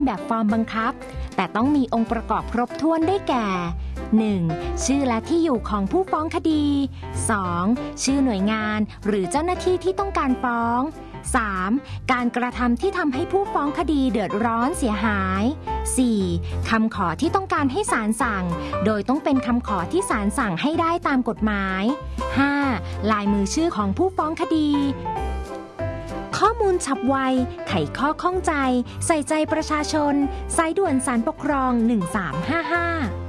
แบบฟอร์มบังคับแต่ต้องมีองค์ประกอบครบถ้วนได้แก่ 1. ชื่อและที่อยู่ของผู้ฟ้องคดี 2. ชื่อหน่วยงานหรือเจ้าหน้าที่ที่ต้องการฟ้อง 3. การกระทำที่ทำให้ผู้ฟ้องคดีเดือดร้อนเสียหาย 4. คำขอที่ต้องการให้ศาลสั่งโดยต้องเป็นคำขอที่ศาลสั่งให้ได้ตามกฎหมาย 5. ลายมือชื่อของผู้ฟ้องคดีข้อมูลฉับไวไขข้อข้องใจใส่ใจประชาชนสายด่วนศาลปกครอง1355